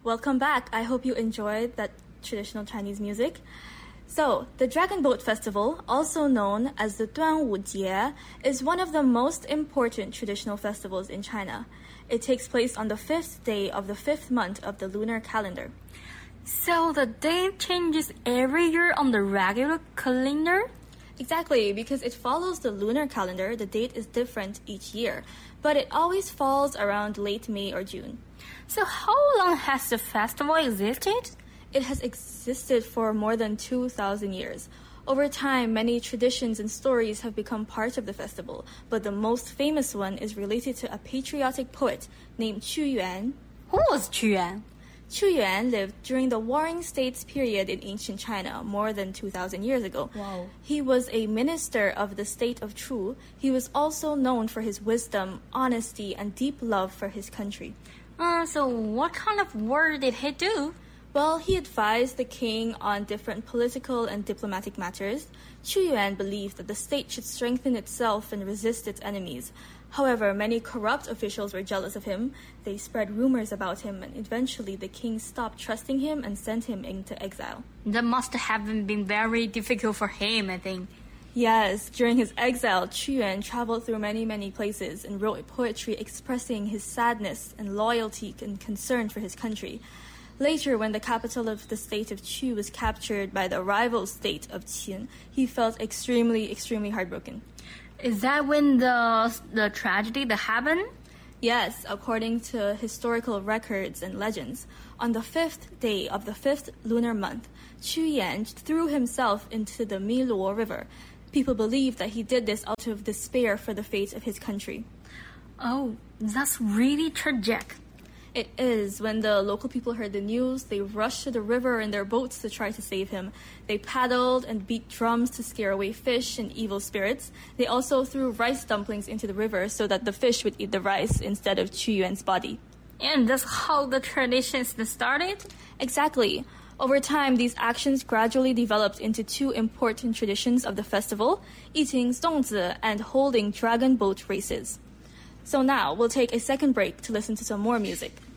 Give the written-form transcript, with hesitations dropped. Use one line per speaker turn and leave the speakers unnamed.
Welcome back. I hope you enjoyed that traditional Chinese music. So, the Dragon Boat Festival, also known as the Duanwujie, is one of the most important traditional festivals in China. It takes place on the 5th day of the 5th month of the lunar calendar.
So the date changes every year on the regular calendar?
Exactly, because it follows the lunar calendar, the date is different each year, but it always falls around late May or June.
So how long has the festival existed?
It has existed for more than 2,000 years. Over time, many traditions and stories have become part of the festival, but the most famous one is related to a patriotic poet named Qu Yuan.
Who was Qu Yuan?
Qu Yuan lived during the Warring States period in ancient China, more than 2,000 years ago.
Wow.
He was a minister of the state of Chu. He was also known for his wisdom, honesty, and deep love for his country.
So what kind of work did he do?
Well, he advised the king on different political and diplomatic matters. Qu Yuan believed that the state should strengthen itself and resist its enemies. However, many corrupt officials were jealous of him. They spread rumors about him, and eventually the king stopped trusting him and sent him into exile.
That must have been very difficult for him, I think.
Yes, during his exile, Qu Yuan traveled through many places and wrote poetry expressing his sadness and loyalty and concern for his country. Later, when the capital of the state of Chu was captured by the rival state of Qin, he felt extremely heartbroken.
Is that when the tragedy that happened?
Yes, according to historical records and legends, on the 5th day of the 5th lunar month, Qu Yuan threw himself into the Miluo River. People believe that he did this out of despair for the fate of his country.
Oh, that's really tragic.
It is. When the local people heard the news, they rushed to the river in their boats to try to save him. They paddled and beat drums to scare away fish and evil spirits. They also threw rice dumplings into the river so that the fish would eat the rice instead of Qu Yuan's body.
And that's how the traditions started?
Exactly. Over time, these actions gradually developed into two important traditions of the festival, eating zongzi and holding dragon boat races. So now, we'll take a second break to listen to some more music.